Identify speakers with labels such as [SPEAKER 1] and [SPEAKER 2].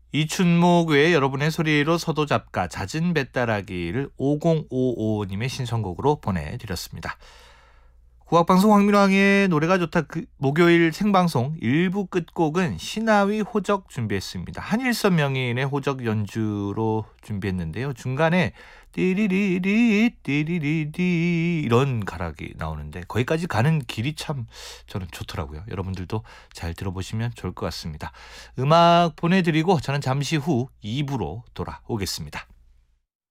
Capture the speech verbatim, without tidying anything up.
[SPEAKER 1] 이춘목 외에 여러분의 소리로 서도 잡가 잦은 배따라기를 오공오오님의 신청곡으로 보내드렸습니다. 국악방송 황민왕의 노래가 좋다 그 목요일 생방송 일 부 끝곡은 신하위 호적 준비했습니다. 한일선 명인의 호적 연주로 준비했는데요. 중간에 띠리리리 띠리리리 이런 가락이 나오는데 거기까지 가는 길이 참 저는 좋더라고요. 여러분들도 잘 들어보시면 좋을 것 같습니다. 음악 보내드리고 저는 잠시 후 이 부로 돌아오겠습니다.